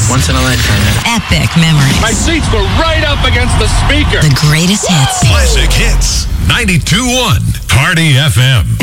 Once in a lifetime. Epic memories. My seats were right up against the speaker. The greatest hits. Classic Hits. 92.1 Party FM.